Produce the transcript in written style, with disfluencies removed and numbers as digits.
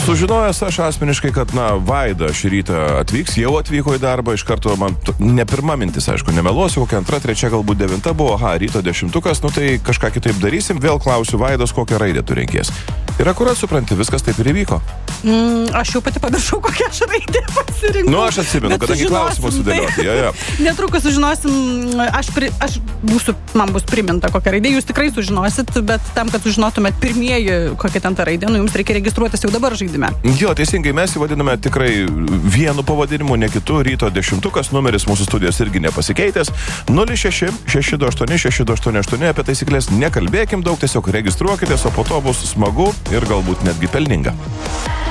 Sužinojęs aš asmeniškai, kad, Vaida šį rytą atvyks, jau atvyko į darbą, iš karto man ne pirma mintis, aišku, nemeluosiu, kokia antra, trečia, galbūt 9 buvo, ryto 10-ukas, tai kažką kitaip darysim, vėl klausiu Vaidos, kokią raidę tu renkies. Ir akurat supranti, viskas taip ir įvyko. Aš jau pati pamiršau, kokią aš raidę pasirinkau. Aš atsimenu, kadangi klausimus sudėlioti. Netrukus sužinosim, man bus priminta kokią raidę, jūs tikrai sužinosit, bet tam, kad sužinotumėt pirmieji, kokia ten ta raidė, jums reikia registruotis jau dabar žaidime. Jo, teisingai, mes jį vadiname tikrai vienu pavadinimu, ne kitu, ryto 10-ukas, numeris mūsų studijos irgi nepasikeitęs, 06-628-628, apie taisyklės nekalbėkim daug, tiesiog registruokitės, o po to bus smagu ir galbūt netgi pelninga.